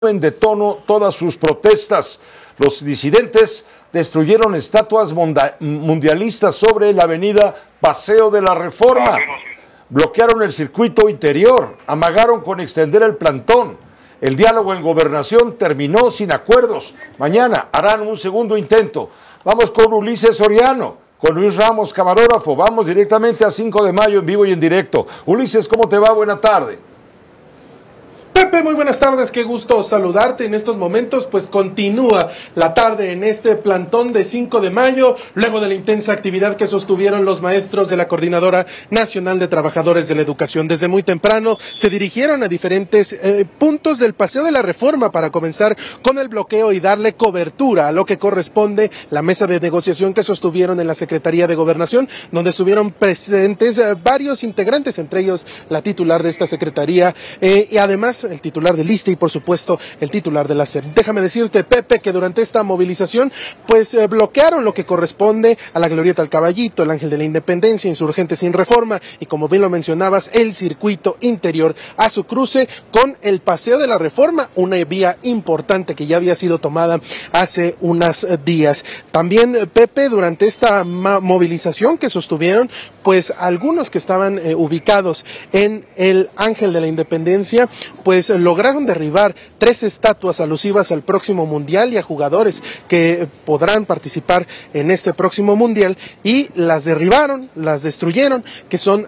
de tono todas sus protestas. Los disidentes destruyeron estatuas mundialistas sobre la avenida Paseo de la Reforma, bloquearon el circuito interior, amagaron con extender el plantón. El diálogo en gobernación terminó sin acuerdos. Mañana harán un segundo intento. Vamos con Ulises Soriano, con Luis Ramos, camarógrafo. Vamos directamente a 5 de mayo en vivo y en directo. Ulises, ¿cómo te va? Buena tarde. Pepe, muy buenas tardes, qué gusto saludarte en estos momentos. Pues continúa la tarde en este plantón de 5 de mayo, luego de la intensa actividad que sostuvieron los maestros de la Coordinadora Nacional de Trabajadores de la Educación. Desde muy temprano se dirigieron a diferentes puntos del Paseo de la Reforma para comenzar con el bloqueo y darle cobertura a lo que corresponde la mesa de negociación que sostuvieron en la Secretaría de Gobernación, donde estuvieron presentes varios integrantes, entre ellos la titular de esta secretaría y además el titular del ISSSTE y por supuesto el titular de la SEP. Déjame decirte, Pepe, que durante esta movilización pues bloquearon lo que corresponde a la Glorieta del Caballito, el Ángel de la Independencia, Insurgentes sin Reforma y, como bien lo mencionabas, el circuito interior a su cruce con el Paseo de la Reforma, una vía importante que ya había sido tomada hace unos días. También, Pepe, durante esta movilización que sostuvieron, pues algunos que estaban ubicados en el Ángel de la Independencia pues lograron derribar 3 estatuas alusivas al próximo mundial y a jugadores que podrán participar en este próximo mundial, y las derribaron, las destruyeron, que son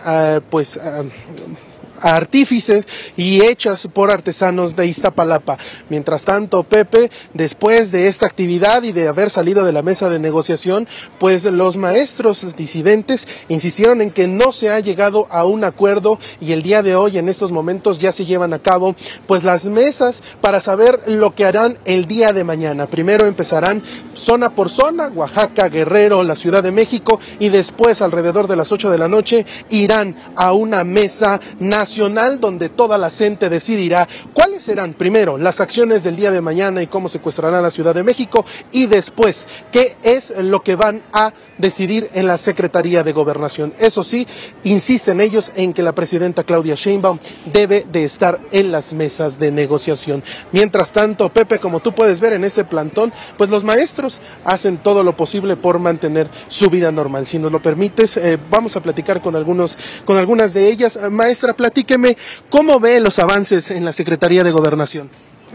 artífices y hechas por artesanos de Iztapalapa. Mientras tanto, Pepe, después de esta actividad y de haber salido de la mesa de negociación, pues los maestros disidentes insistieron en que no se ha llegado a un acuerdo, y el día de hoy, en estos momentos, ya se llevan a cabo pues las mesas para saber lo que harán el día de mañana. Primero empezarán zona por zona, Oaxaca, Guerrero, la Ciudad de México, y después, alrededor de las 8 de la noche, irán a una mesa nacional donde toda la gente decidirá cuáles serán primero las acciones del día de mañana y cómo secuestrarán la Ciudad de México, y después qué es lo que van a decidir en la Secretaría de Gobernación. Eso sí, insisten ellos en que la presidenta Claudia Sheinbaum debe de estar en las mesas de negociación. Mientras tanto, Pepe, como tú puedes ver en este plantón, pues los maestros hacen todo lo posible por mantener su vida normal. Si nos lo permites, vamos a platicar con algunas de ellas. Maestra, platíqueme, ¿cómo ve los avances en la Secretaría de Gobernación?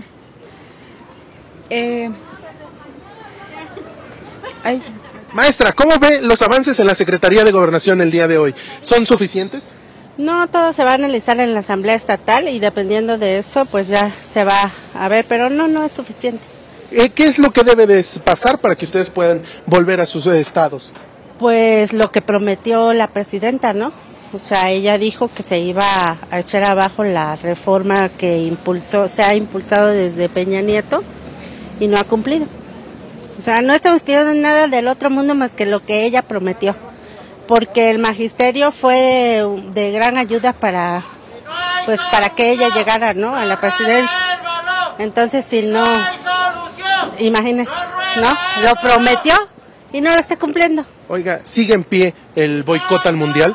Maestra, ¿cómo ve los avances en la Secretaría de Gobernación el día de hoy? ¿Son suficientes? No, todo se va a analizar en la Asamblea Estatal y dependiendo de eso, pues ya se va a ver, pero no es suficiente. ¿Qué es lo que debe de pasar para que ustedes puedan volver a sus estados? Pues lo que prometió la presidenta, ¿no? O sea, ella dijo que se iba a echar abajo la reforma que se ha impulsado desde Peña Nieto y no ha cumplido. O sea, no estamos pidiendo nada del otro mundo más que lo que ella prometió, porque el magisterio fue de gran ayuda para que ella llegara, ¿no?, a la presidencia. Entonces, si no, imagínese, ¿no? Lo prometió y no lo está cumpliendo. Oiga, ¿sigue en pie el boicot al mundial?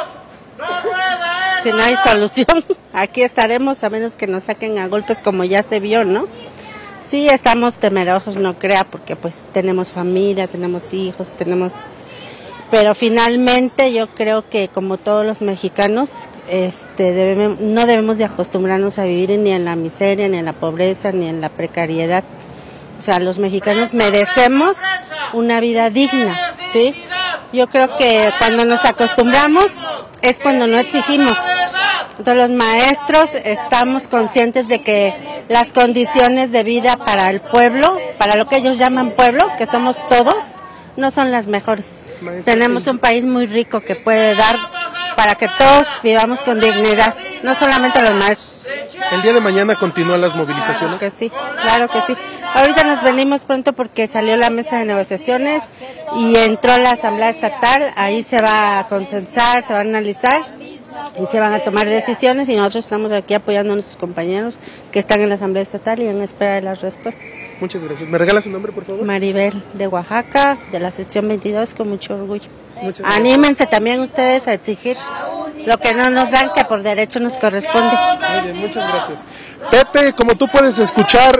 Si no hay solución, aquí estaremos, a menos que nos saquen a golpes como ya se vio, ¿no? Sí, estamos temerosos, no crea, porque pues tenemos familia, tenemos hijos, pero finalmente yo creo que como todos los mexicanos, no debemos de acostumbrarnos a vivir ni en la miseria, ni en la pobreza, ni en la precariedad. O sea, los mexicanos merecemos una vida digna, ¿sí? Yo creo que cuando nos acostumbramos es cuando no exigimos. Entonces los maestros estamos conscientes de que las condiciones de vida para el pueblo, para lo que ellos llaman pueblo, que somos todos, no son las mejores. Maestra, tenemos un país muy rico que puede dar para que todos vivamos con dignidad, no solamente los maestros. ¿El día de mañana continúan las movilizaciones? Claro que sí. Ahorita nos venimos pronto porque salió la mesa de negociaciones y entró la Asamblea Estatal, ahí se va a consensar, se va a analizar y se van a tomar decisiones, y nosotros estamos aquí apoyando a nuestros compañeros que están en la Asamblea Estatal y en espera de las respuestas. Muchas gracias. ¿Me regala su nombre, por favor? Maribel, de Oaxaca, de la sección 22, con mucho orgullo. Anímense también ustedes a exigir. lo que no nos dan, que por derecho nos corresponde. Muy bien, muchas gracias. Pepe, como tú puedes escuchar,